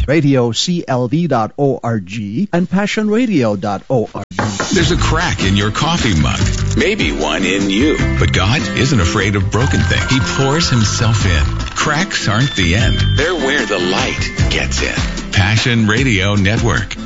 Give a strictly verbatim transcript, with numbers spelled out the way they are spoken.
radio c l v dot org and passion radio dot org. There's a crack in your coffee mug. Maybe one in you. But God isn't afraid of broken things. He pours himself in. Cracks aren't the end. They're where the light gets in. Passion Radio Network.